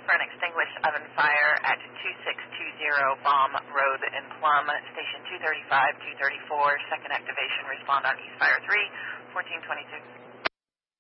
for an extinguished oven fire at 2620 Baum Road in Plum, Station 235, 234, second activation, respond on East Fire 3, 1422.